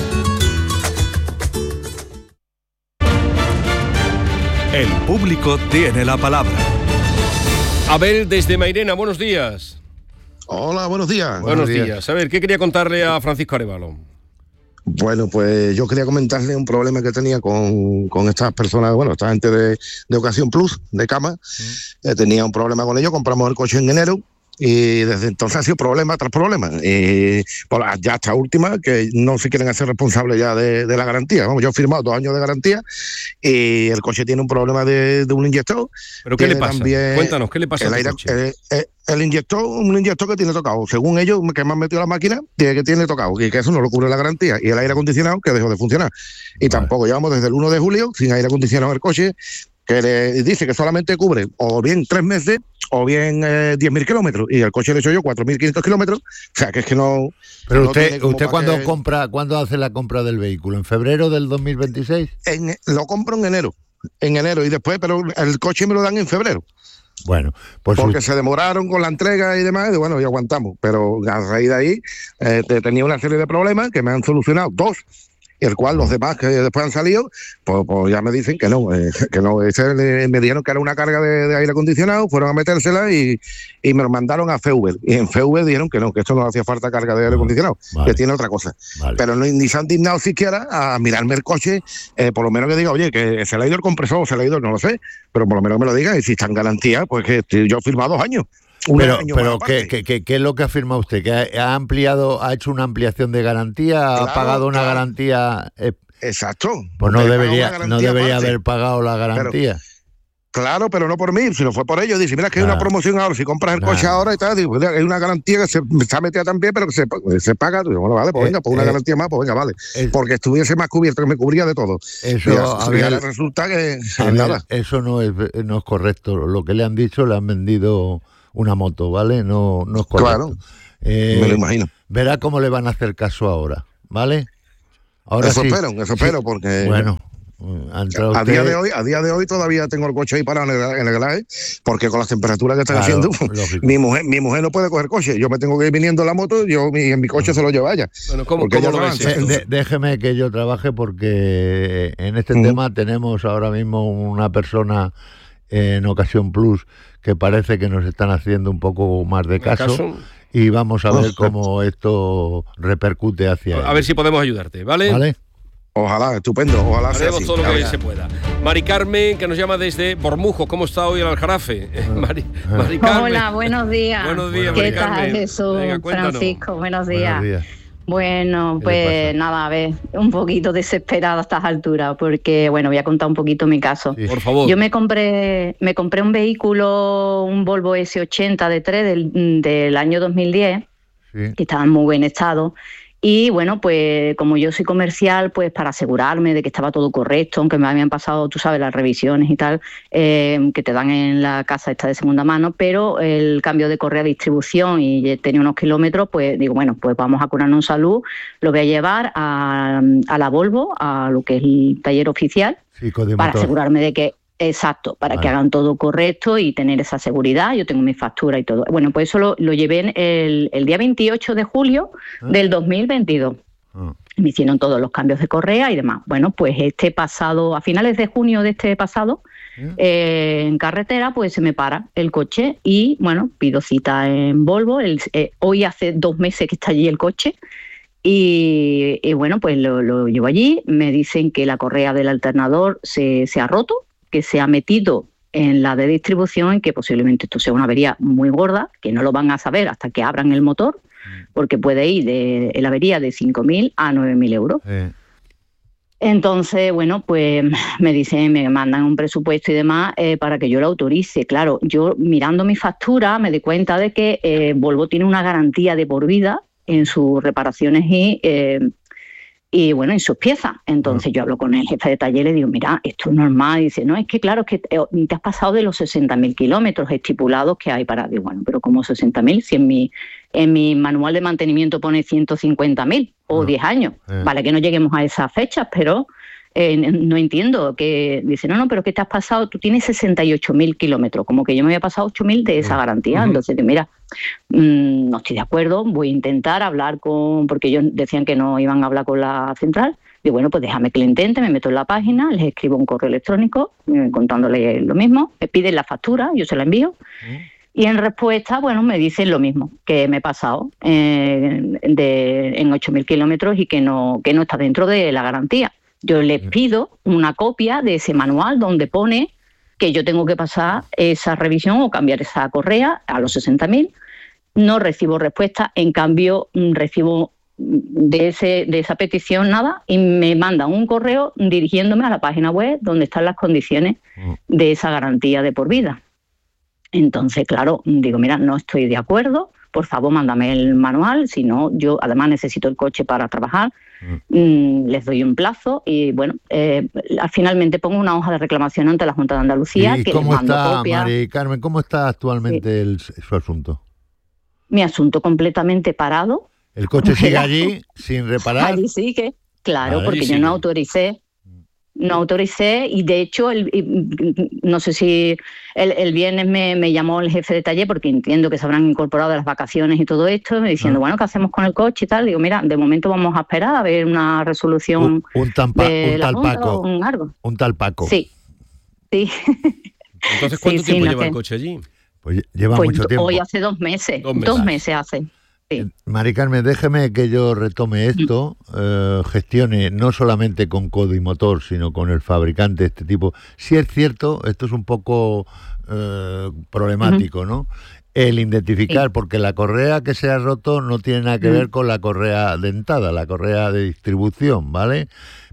El público tiene la palabra. Abel desde Mairena, buenos días. Hola, buenos días. Buenos días. días. A ver, ¿qué quería contarle a Francisco Arévalo? Bueno, pues yo quería comentarle un problema que tenía con, con estas personas, bueno, esta gente de, de Ocasión Plus, de cama. Mm. Eh, tenía un problema con ellos, compramos el coche en enero y desde entonces ha sido problema tras problema. Y por la, ya hasta última, que no se quieren hacer responsables ya de, de la garantía. Vamos, yo he firmado dos años de garantía y el coche tiene un problema de, de un inyector. ¿Pero qué le pasa? Cuéntanos, ¿qué le pasa el a tu aire, coche? El, el, el inyector, un inyector que tiene tocado. Según ellos, que me han metido la máquina, tiene que tiene tocado y que eso no lo cubre la garantía. Y el aire acondicionado que dejó de funcionar. Y vale. Tampoco llevamos desde el uno de julio sin aire acondicionado el coche, que le dice que solamente cubre o bien tres meses o bien eh, diez mil kilómetros, y el coche le he hecho yo cuatro mil quinientos kilómetros, o sea que es que no... Pero no usted, usted cuando que... compra, ¿cuándo hace la compra del vehículo? ¿En febrero del dos mil veintiséis? En, lo compro en enero, en enero, y después, pero el coche me lo dan en febrero. Bueno, pues porque usted... se demoraron con la entrega y demás, y bueno, y aguantamos, pero a raíz de ahí eh, tenía una serie de problemas que me han solucionado dos, y el cual los demás que después han salido, pues, pues ya me dicen que no, eh, que no, ese, me dijeron que era una carga de, de aire acondicionado, fueron a metérsela y, y me lo mandaron a Feuber, y en Feuber dijeron que no, que esto no hacía falta carga de aire acondicionado, vale. Que tiene otra cosa, vale. Pero no, ni se han dignado siquiera a mirarme el coche, eh, por lo menos que diga, oye, que se le ha ido el compresor o se le ha ido, no lo sé, pero por lo menos me lo diga, y si está en garantía, pues que yo he firmado dos años. Pero, pero ¿qué, qué, qué, ¿qué es lo que afirma usted? ¿Que ha, ha ampliado, ha hecho una ampliación de garantía? ¿Ha claro, pagado una claro. garantía? Eh, Exacto. Pues no debería, garantía no debería haber pagado la garantía. Claro, pero no por mí, sino fue por ellos. Dice, mira que hay Ah. una promoción ahora, si compras el Ah. coche ahora y tal, digo, mira, hay una garantía que se está metida también, pero que se, se paga. Digo, bueno, vale, pues Eh, venga, pues una eh, garantía más, pues venga, vale. eh, Porque estuviese más cubierto, que me cubría de todo. Eso, Y ya, a y ver, ahora resulta que A eh, ver, nada. eso no es, no es correcto. Lo que le han dicho, le han vendido una moto, ¿vale? No, no es correcto. Claro, Eh, me lo imagino. Verá cómo le van a hacer caso ahora, ¿vale? Ahora Eso sí. espero, eso espero, porque Bueno, ha entrado a usted- día de hoy, a día de hoy todavía tengo el coche ahí parado en el, en el garaje, porque con las temperaturas que están Claro, haciendo, lógico. mi mujer, mi mujer no puede coger coche. Yo me tengo que ir viniendo en la moto, yo mi- en mi coche se lo lleva ella. Bueno, ¿cómo, Porque cómo ella lo no ves avanza. esto? De- déjeme que yo trabaje porque en este Mm. tema tenemos ahora mismo una persona en Ocasión Plus que parece que nos están haciendo un poco más de caso, ¿Caso? y vamos a ver Oh. cómo esto repercute hacia A ellos. ver si podemos ayudarte, ¿vale? ¿Vale? Ojalá, estupendo, ojalá sea Haremos así. todo lo Ya que verás. se pueda. Mari Carmen, que nos llama desde Bormujo. ¿Cómo está hoy el Aljarafe? Eh, Mari, Mari Carmen. Hola, buenos días. Buenos días, ¿Qué Mari tal, Carmen? Jesús? Venga, cuéntanos. Francisco, buenos días. Buenos días. Bueno, ¿Qué le pues nada, a ver, un poquito desesperada a estas alturas, porque, bueno, voy a contar un poquito mi caso. Por favor. Yo me compré, me compré un vehículo, un Volvo ese ochenta D tres del, del año dos mil diez, Sí. que estaba en muy buen estado. Y bueno, pues como yo soy comercial, pues para asegurarme de que estaba todo correcto, aunque me habían pasado, tú sabes, las revisiones y tal, eh, que te dan en la casa esta de segunda mano, pero el cambio de correa de distribución y tenía unos kilómetros, pues digo, bueno, pues vamos a curarnos en salud, lo voy a llevar a, a la Volvo, a lo que es el taller oficial, Sí, código para motor. asegurarme de que, exacto, para Vale. que hagan todo correcto y tener esa seguridad. Yo tengo mi factura y todo. Bueno, pues eso lo, lo llevé en el, el día veintiocho de julio Ah. del dos mil veintidós. Ah. Me hicieron todos los cambios de correa y demás. Bueno, pues este pasado, a finales de junio de este pasado, eh, en carretera, pues se me para el coche y, bueno, pido cita en Volvo. El- eh, hoy hace dos meses que está allí el coche. Y, y bueno, pues lo, lo llevo allí, me dicen que la correa del alternador se, se ha roto, que se ha metido en la de distribución y que posiblemente esto sea una avería muy gorda, que no lo van a saber hasta que abran el motor, porque puede ir de la avería de cinco mil a nueve mil euros. Eh, Entonces, bueno, pues me dicen, me mandan un presupuesto y demás eh, para que yo lo autorice. Claro, yo mirando mi factura me di cuenta de que eh, Volvo tiene una garantía de por vida en sus reparaciones y, eh, y bueno, en sus piezas. Entonces yo hablo con el jefe de taller y le digo, mira, esto es normal. Y dice, no, es que claro, es que te, te has pasado de los sesenta mil kilómetros estipulados que hay para... Digo, bueno, pero ¿cómo sesenta mil? Si en mi, en mi manual de mantenimiento pone ciento cincuenta mil o Ah, diez años. eh. Vale, que no lleguemos a esas fechas, pero... Eh, no entiendo, que dice, no, no, pero que te has pasado, tú tienes sesenta y ocho mil kilómetros, como que yo me había pasado ocho mil de esa garantía. Ujú. Entonces, mira, mmm, no estoy de acuerdo, voy a intentar hablar con, porque ellos decían que no iban a hablar con la central. Y bueno, pues déjame que lo intente, me meto en la página, les escribo un correo electrónico eh, contándole lo mismo, me piden la factura, yo se la envío. Y en respuesta, bueno, me dicen lo mismo, que me he pasado eh, de, en ocho mil kilómetros y que no, que no está dentro de la garantía. Yo les pido una copia de ese manual donde pone que yo tengo que pasar esa revisión o cambiar esa correa a los sesenta mil. No recibo respuesta, en cambio mm, recibo mm, de, ese, de esa petición nada y me mandan un correo dirigiéndome a la página web donde están las condiciones de esa garantía de por vida. Entonces, claro, digo, mira, no estoy de acuerdo, por favor, mándame el manual, si no, yo además necesito el coche para trabajar, mm, les doy un plazo y, bueno, eh, finalmente pongo una hoja de reclamación ante la Junta de Andalucía ¿Y que les cómo mando está, copia. Mari Carmen, cómo está actualmente el- su asunto? Mi asunto completamente parado. ¿El coche sigue Congelado. allí sin reparar? Allí sigue, claro, Vale, porque allí yo sigue. no autoricé. No autoricé y de hecho, el, y- no sé si el, el viernes me, me llamó el jefe de taller porque entiendo que se habrán incorporado de las vacaciones y todo esto, me diciendo, bueno, ¿qué hacemos con el coche y tal? Digo, mira, de momento vamos a esperar a ver una resolución Un, tampa- de un la tal Junta Paco. o un algo. Un tal Paco. Sí, sí. Entonces, Sí, ¿cuánto sí, tiempo no lleva sé. el coche allí? Pues lleva Pues mucho tiempo. hoy hace dos meses, Dos dos meses. meses, hace. Sí. Mari Carmen, déjeme que yo retome esto, eh, gestione no solamente con Codo y Motor, sino con el fabricante de este tipo. Si es cierto, esto es un poco eh, problemático, ¿no? El identificar, porque la correa que se ha roto no tiene nada que Mm. ver con la correa dentada, la correa de distribución, ¿vale?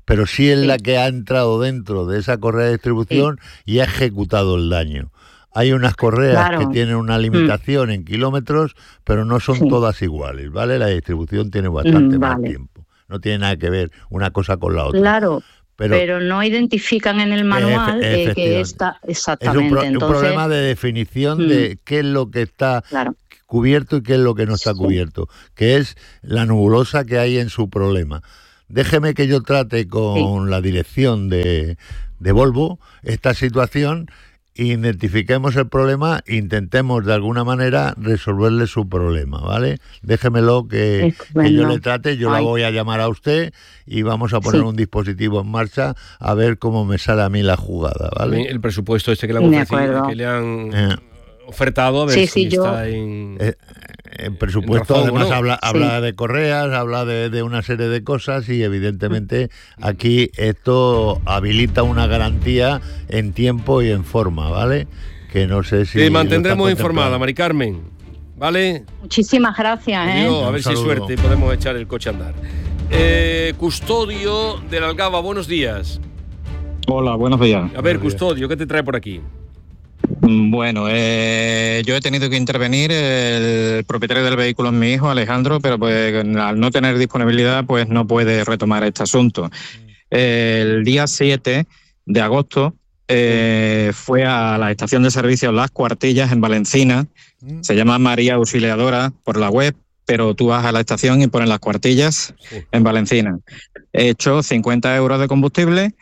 pero sí es Sí. la que ha entrado dentro de esa correa de distribución y ha ejecutado el daño. Hay unas correas Claro. que tienen una limitación en kilómetros, pero no son Sí. todas iguales, ¿vale? La distribución tiene bastante Mm, más vale. tiempo. No tiene nada que ver una cosa con la otra. Claro, Pero- pero, no identifican en el manual Efe- eh, que efectivamente. está Es un, exactamente. pro- un Entonces, problema de definición Mm. de qué es lo que está claro. cubierto y qué es lo que no está cubierto, que es la nebulosa que hay en su problema. Déjeme que yo trate con la dirección de, de Volvo esta situación, identifiquemos el problema, intentemos de alguna manera resolverle su problema, ¿vale? Déjemelo que, Estupendo. que yo le trate, yo la Ay. voy a llamar a usted y vamos a poner Sí. un dispositivo en marcha a ver cómo me sale a mí la jugada, ¿vale? El presupuesto este que le han, De ofrecido, acuerdo. que le han Eh. ofertado, a ver Sí, si sí, yo- está en... Eh, El presupuesto razón, además ¿no? habla, Sí. habla de correas, habla de, de una serie de cosas y evidentemente aquí esto habilita una garantía en tiempo y en forma, ¿vale? Que no sé si... Te lo mantendremos está informada, contemplando. Mari Carmen. ¿Vale? Muchísimas gracias. ¿eh? Adiós, a Un ver si saludo. suerte y podemos echar el coche a andar. Eh, custodio de la Algaba, buenos días. Hola, buenos días. A ver, Buenos días. Custodio, ¿qué te trae por aquí? Bueno, eh, yo he tenido que intervenir, el propietario del vehículo es mi hijo, Alejandro, pero pues al no tener disponibilidad, pues no puede retomar este asunto. El día siete de agosto eh, fue a la estación de servicio Las Cuartillas en Valencina, se llama María Auxiliadora por la web, pero tú vas a la estación y pones Las Cuartillas en Valencina. He hecho cincuenta euros de combustible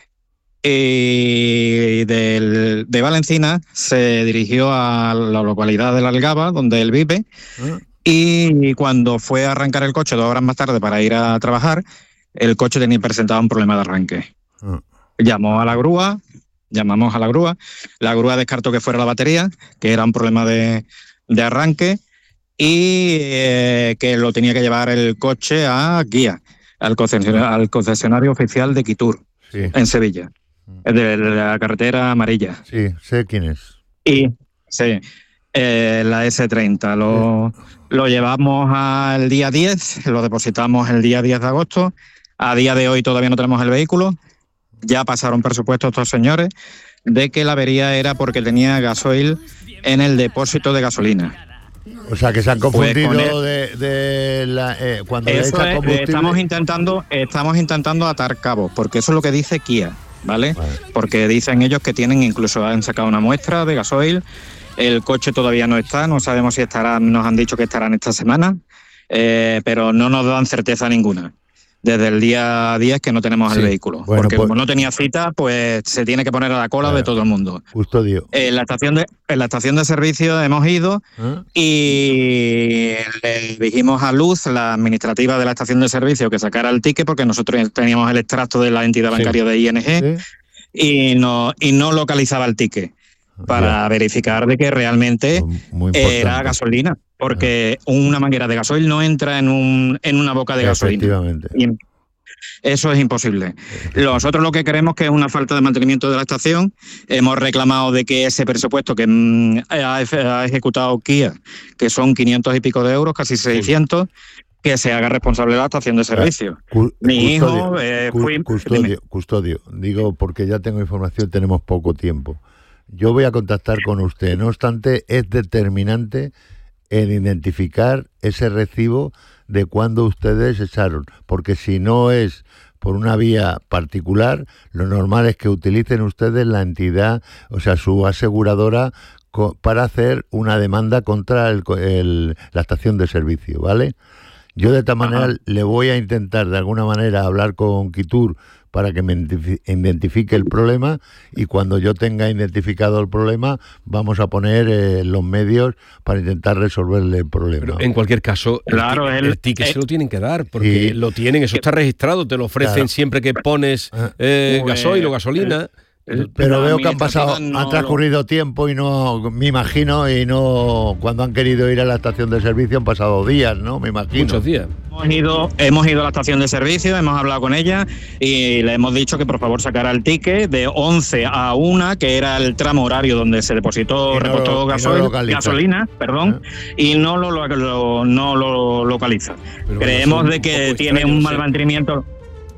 y del- de Valencina se dirigió a la localidad de La Algaba, donde él vive, y cuando fue a arrancar el coche dos horas más tarde para ir a trabajar, el coche tenía presentado un problema de arranque. Ah. Llamó a la grúa, llamamos a la grúa, la grúa descartó que fuera la batería, que era un problema de, de arranque, y eh, que lo tenía que llevar el coche a Guía, al concesionario, al concesionario oficial de Quitur, Sí, en Sevilla, de la carretera amarilla. sí, sé quién es. Y sí, eh, la ese treinta. Lo, lo llevamos al día diez, lo depositamos el día diez de agosto. A día de hoy todavía no tenemos el vehículo. Ya pasaron presupuesto estos señores de que la avería era porque tenía gasoil en el depósito de gasolina. O sea, que se han Pues confundido con el- de, de la... eh, cuando le Eso echas es, combustible... estamos intentando, estamos intentando atar cabos, porque eso es lo que dice Kia, ¿vale? Vale. Porque dicen ellos que tienen, incluso han sacado una muestra de gasoil, el coche todavía no está, no sabemos si estará, nos han dicho que estarán esta semana, eh, pero no nos dan certeza ninguna. Desde el día diez que no tenemos Sí. el vehículo, Bueno, porque pues- como no tenía cita, pues se tiene que poner a la cola Claro. de todo el mundo. Custodio. En la estación de, en la estación de servicio hemos ido ¿Eh? y le dijimos a Luz, la administrativa de la estación de servicio, que sacara el ticket porque nosotros teníamos el extracto de la entidad bancaria de I N G ¿Sí? y no y no localizaba el ticket para verificar de que realmente Muy importante. era gasolina, porque una manguera de gasoil no entra en un en una boca de gasolina. Efectivamente. Y eso es imposible. Nosotros lo que creemos que es una falta de mantenimiento de la estación. Hemos reclamado de que ese presupuesto que mm, ha, ha ejecutado Kia, que son quinientos y pico de euros, casi seiscientos, que se haga responsable de la estación de servicio. Cu- Mi hijo, custodio, eh, cu- fui- dime. custodio, custodio, digo porque ya tengo información, tenemos poco tiempo. Yo voy a contactar con usted, no obstante, es determinante el identificar ese recibo de cuando ustedes echaron, porque si no es por una vía particular, lo normal es que utilicen ustedes la entidad, o sea, su aseguradora, co- para hacer una demanda contra el co- el- la estación de servicio, ¿vale? Yo de esta manera le voy a intentar de alguna manera hablar con Quitur para que me identifi- identifique el problema y cuando yo tenga identificado el problema vamos a poner eh, los medios para intentar resolverle el problema. Pero en cualquier caso, el Claro, ti- el- el, ticket eh, se lo tienen que dar, porque Sí. lo tienen, eso está registrado, te lo ofrecen Claro. siempre que pones eh, Pues, gasoil o gasolina. Pero la veo que han pasado, administrativa no ha transcurrido tiempo y no, me imagino, y no, cuando han querido ir a la estación de servicio han pasado días, ¿no? Me imagino. Muchos días. Hemos ido, hemos ido a la estación de servicio, hemos hablado con ella y le hemos dicho que por favor sacara el ticket de once a una, que era el tramo horario donde se depositó, Y no repostó lo- y no gasoil- localiza. gasolina, perdón, y no lo, lo- lo- no lo localiza. Pero Creemos eso de es un que poco tiene extraño, un no mal sé. mantenimiento.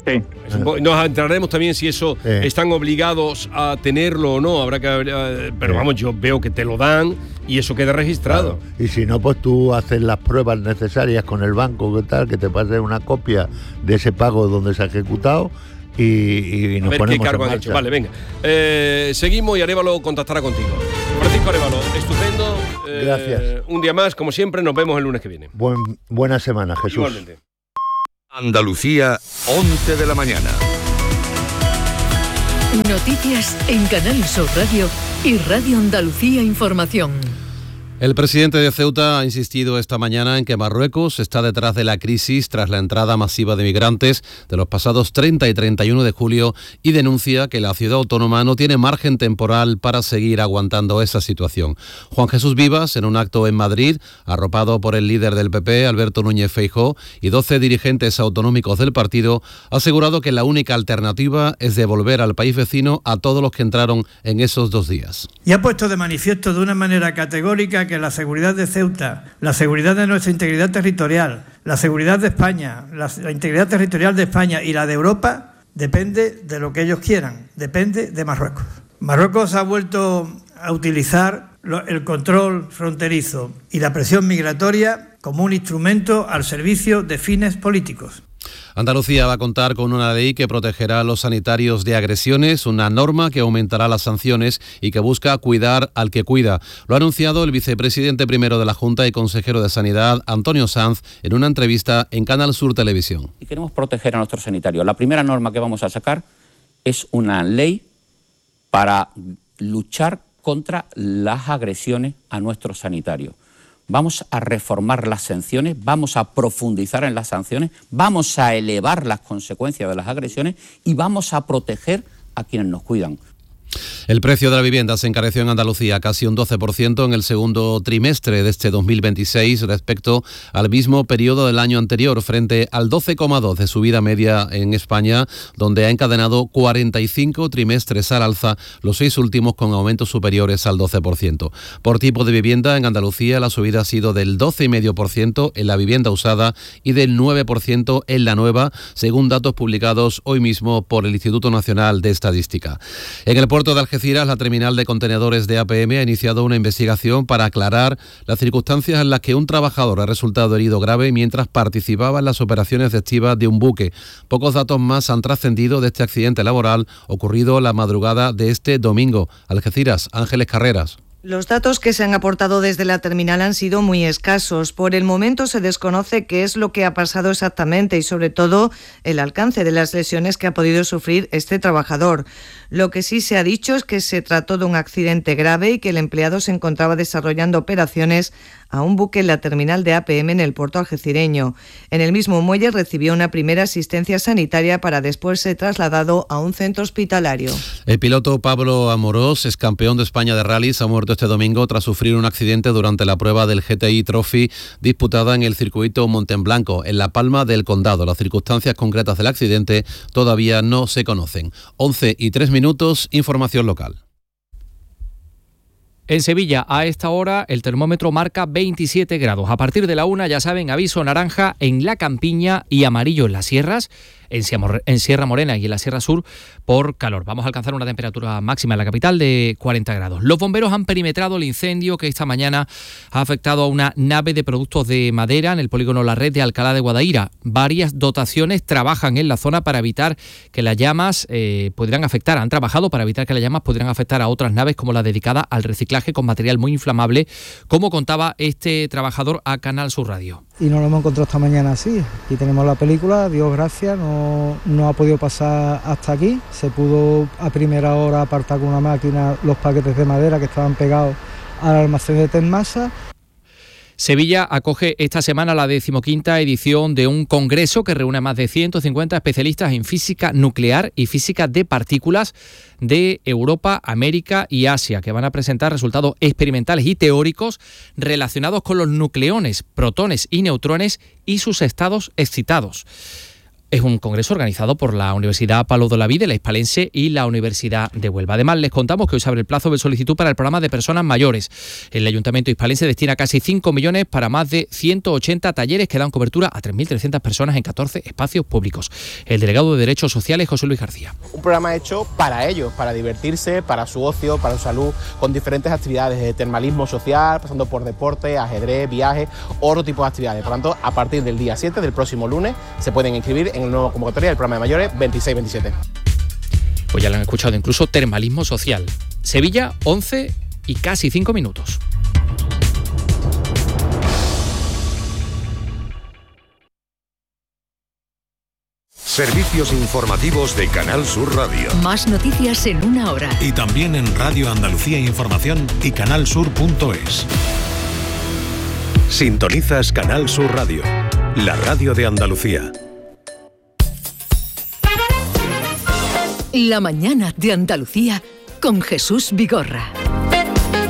Sí. Nos entraremos también si eso Sí. están obligados a tenerlo o no. Habrá que, eh, pero Sí. vamos, yo veo que te lo dan y eso queda registrado. Claro. Y si no, pues tú haces las pruebas necesarias con el banco, que tal, que te pase una copia de ese pago donde se ha ejecutado y, y A nos ver qué ponemos cargo en han marcha. hecho. Vale, venga. Eh, seguimos y Arévalo contactará contigo. Francisco Arévalo, estupendo. Eh, Gracias. Un día más, como siempre, nos vemos el lunes que viene. Buen, buena semana, Jesús. Igualmente. Andalucía, once de la mañana. Noticias en Canal Sur Radio y Radio Andalucía Información. El presidente de Ceuta ha insistido esta mañana en que Marruecos está detrás de la crisis tras la entrada masiva de migrantes de los pasados treinta y treinta y uno de julio y denuncia que la ciudad autónoma no tiene margen temporal para seguir aguantando esa situación. Juan Jesús Vivas, en un acto en Madrid, arropado por el líder del P P, Alberto Núñez Feijóo, y doce dirigentes autonómicos del partido, ha asegurado que la única alternativa es devolver al país vecino a todos los que entraron en esos dos días. Y ha puesto de manifiesto de una manera categórica que la seguridad de Ceuta, la seguridad de nuestra integridad territorial, la seguridad de España, la, la integridad territorial de España y la de Europa depende de lo que ellos quieran, depende de Marruecos. Marruecos ha vuelto a utilizar lo, el control fronterizo y la presión migratoria como un instrumento al servicio de fines políticos. Andalucía va a contar con una ley que protegerá a los sanitarios de agresiones, una norma que aumentará las sanciones y que busca cuidar al que cuida. Lo ha anunciado el vicepresidente primero de la Junta y consejero de Sanidad, Antonio Sanz, en una entrevista en Canal Sur Televisión. Y queremos proteger a nuestros sanitarios. La primera norma que vamos a sacar es una ley para luchar contra las agresiones a nuestros sanitarios. Vamos a reformar las sanciones, vamos a profundizar en las sanciones, vamos a elevar las consecuencias de las agresiones y vamos a proteger a quienes nos cuidan. El precio de la vivienda se encareció en Andalucía casi un doce por ciento en el segundo trimestre de este dos mil veintiséis respecto al mismo periodo del año anterior, frente al doce coma dos por ciento de subida media en España, donde ha encadenado cuarenta y cinco trimestres al alza, los seis últimos con aumentos superiores al doce por ciento. Por tipo de vivienda, en Andalucía la subida ha sido del doce coma cinco por ciento en la vivienda usada y del nueve por ciento en la nueva, según datos publicados hoy mismo por el Instituto Nacional de Estadística. En el puerto de Algeciras, la terminal de contenedores de A P M ha iniciado una investigación para aclarar las circunstancias en las que un trabajador ha resultado herido grave mientras participaba en las operaciones de estiva de un buque. Pocos datos más han trascendido de este accidente laboral ocurrido la madrugada de este domingo. Algeciras, Ángeles Carreras. Los datos que se han aportado desde la terminal han sido muy escasos. Por el momento se desconoce qué es lo que ha pasado exactamente y sobre todo el alcance de las lesiones que ha podido sufrir este trabajador. Lo que sí se ha dicho es que se trató de un accidente grave y que el empleado se encontraba desarrollando operaciones a un buque en la terminal de A P M en el puerto algecireño. En el mismo muelle recibió una primera asistencia sanitaria para después ser trasladado a un centro hospitalario. El piloto Pablo Amorós, ex campeón de España de rallies, ha muerto este domingo tras sufrir un accidente durante la prueba del G T I Trophy disputada en el circuito Montenblanco, en La Palma del Condado. Las circunstancias concretas del accidente todavía no se conocen. once y tres minutos, información local. En Sevilla, a esta hora, el termómetro marca veintisiete grados. A partir de la una, ya saben, aviso naranja en la Campiña y amarillo en las sierras, en Sierra Morena y en la Sierra Sur por calor. Vamos a alcanzar una temperatura máxima en la capital de cuarenta grados. Los bomberos han perimetrado el incendio que esta mañana ha afectado a una nave de productos de madera en el polígono La Red de Alcalá de Guadaira. Varias dotaciones trabajan en la zona para evitar que las llamas eh, pudieran afectar, han trabajado para evitar que las llamas pudieran afectar a otras naves como la dedicada al reciclaje con material muy inflamable, como contaba este trabajador a Canal Sur Radio. Y nos lo hemos encontrado esta mañana así. Aquí tenemos la película, Dios gracias, no, no ha podido pasar hasta aquí. Se pudo a primera hora apartar con una máquina los paquetes de madera que estaban pegados al almacén de Tenmasa. Sevilla acoge esta semana la decimoquinta edición de un congreso que reúne a más de ciento cincuenta especialistas en física nuclear y física de partículas de Europa, América y Asia, que van a presentar resultados experimentales y teóricos relacionados con los nucleones, protones y neutrones y sus estados excitados. Es un congreso organizado por la Universidad Palo de Olavide, la Hispalense y la Universidad de Huelva. Además, les contamos que hoy se abre el plazo de solicitud para el programa de personas mayores. El Ayuntamiento hispalense destina casi cinco millones para más de ciento ochenta talleres que dan cobertura a tres mil trescientas personas en catorce espacios públicos. El delegado de Derechos Sociales, José Luis García. Un programa hecho para ellos, para divertirse, para su ocio, para su salud, con diferentes actividades de termalismo social, pasando por deporte, ajedrez, viajes, otro tipo de actividades. Por lo tanto, a partir del día siete, del próximo lunes, se pueden inscribir en el nuevo convocatoria del programa de mayores veintiséis veintisiete. Pues ya lo han escuchado, incluso termalismo social. Sevilla, once y casi cinco minutos. Servicios informativos de Canal Sur Radio. Más noticias en una hora. Y también en Radio Andalucía Información y canalsur punto es. Sintonizas Canal Sur Radio, la radio de Andalucía. La mañana de Andalucía con Jesús Vigorra.